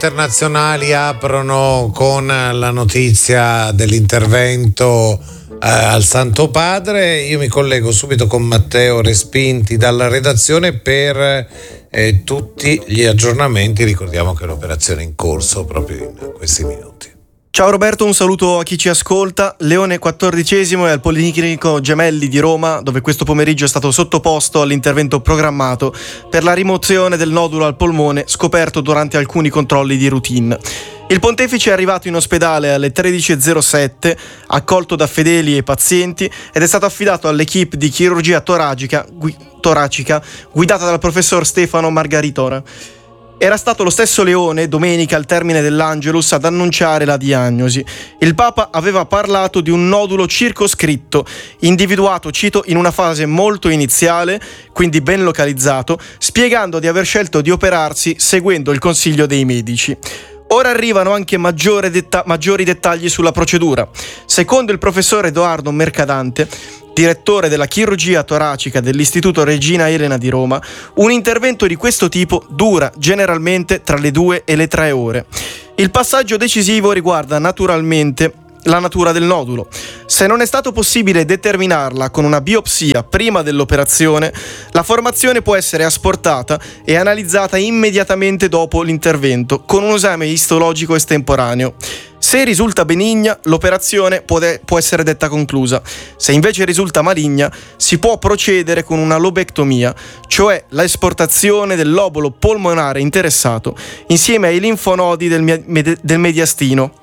Internazionali aprono con la notizia dell'intervento al Santo Padre. Io mi collego subito con Matteo Respinti dalla redazione per tutti gli aggiornamenti. Ricordiamo che l'operazione è in corso proprio in questi minuti. Ciao Roberto, un saluto a chi ci ascolta. Leone XIV è al Policlinico Gemelli di Roma, dove questo pomeriggio è stato sottoposto all'intervento programmato per la rimozione del nodulo al polmone scoperto durante alcuni controlli di routine. Il pontefice è arrivato in ospedale alle 13.07, accolto da fedeli e pazienti, ed è stato affidato all'equipe di chirurgia toracica guidata dal professor Stefano Margaritora. Era stato lo stesso Leone, domenica al termine dell'Angelus, ad annunciare la diagnosi. Il Papa aveva parlato di un nodulo circoscritto, individuato, cito, in una fase molto iniziale, quindi ben localizzato, spiegando di aver scelto di operarsi seguendo il consiglio dei medici. Ora arrivano anche maggiori dettagli sulla procedura. Secondo il professore Edoardo Mercadante, direttore della chirurgia toracica dell'Istituto Regina Elena di Roma, un intervento di questo tipo dura generalmente tra le 2 e le 3 ore. Il passaggio decisivo riguarda naturalmente la natura del nodulo. Se non è stato possibile determinarla con una biopsia prima dell'operazione, la formazione può essere asportata e analizzata immediatamente dopo l'intervento con un esame istologico estemporaneo. Se risulta benigna, l'operazione può essere detta conclusa. Se invece risulta maligna, si può procedere con una lobectomia, cioè l'esportazione del lobulo polmonare interessato insieme ai linfonodi del mediastino.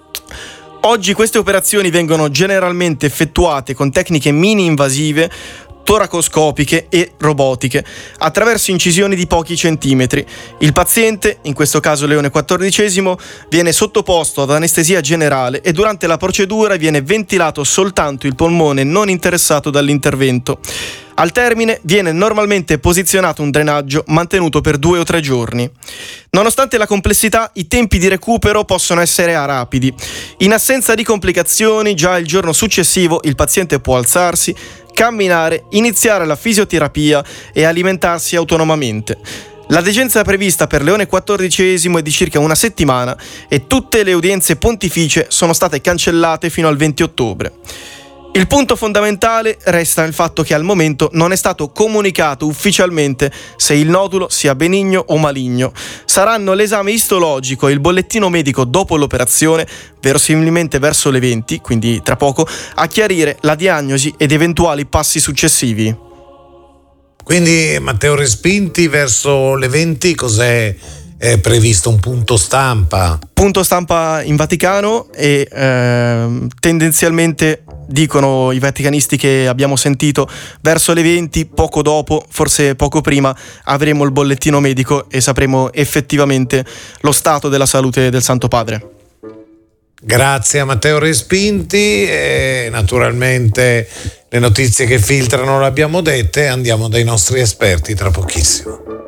Oggi queste operazioni vengono generalmente effettuate con tecniche mini-invasive, toracoscopiche e robotiche, attraverso incisioni di pochi centimetri. Il paziente, in questo caso Leone XIV, viene sottoposto ad anestesia generale e durante la procedura viene ventilato soltanto il polmone non interessato dall'intervento. Al termine viene normalmente posizionato un drenaggio mantenuto per 2 o 3 giorni. Nonostante la complessità, i tempi di recupero possono essere rapidi. In assenza di complicazioni, già il giorno successivo il paziente può alzarsi, camminare, iniziare la fisioterapia e alimentarsi autonomamente. La degenza prevista per Leone XIV è di circa 1 settimana e tutte le udienze pontificie sono state cancellate fino al 20 ottobre. Il punto fondamentale resta il fatto che al momento non è stato comunicato ufficialmente se il nodulo sia benigno o maligno. Saranno l'esame istologico e il bollettino medico dopo l'operazione, verosimilmente verso le 20, quindi tra poco, a chiarire la diagnosi ed eventuali passi successivi. Quindi Matteo Respinti, verso le 20 cos'è previsto? Un punto stampa? Punto stampa in Vaticano e tendenzialmente, dicono i vaticanisti che abbiamo sentito, verso le 20, poco dopo, forse poco prima, avremo il bollettino medico e sapremo effettivamente lo stato della salute del Santo Padre. Grazie a Matteo Respinti. Naturalmente le notizie che filtrano le abbiamo dette, andiamo dai nostri esperti tra pochissimo.